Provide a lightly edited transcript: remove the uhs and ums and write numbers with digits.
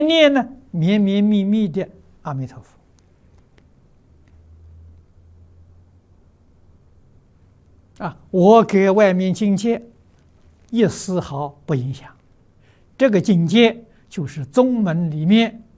念呢，绵绵密密的阿弥陀佛。我给外面境界一丝毫不影响。这个境界就是宗门里面